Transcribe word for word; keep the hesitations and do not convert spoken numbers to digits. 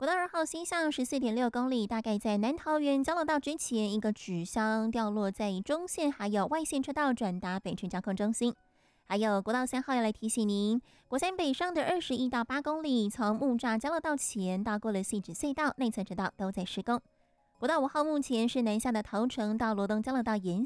国道二号西向十四点六公里，大概在南桃园交流道之前，一个纸箱掉落在中线还有外线车道，转达北城交通中心。还有国道三号要来提醒您，国三北上的二十一到八公里，从木栅交流道前到过了汐止隧道，内侧车道都在施工。国道五号目前是南下的头城到罗东交流道沿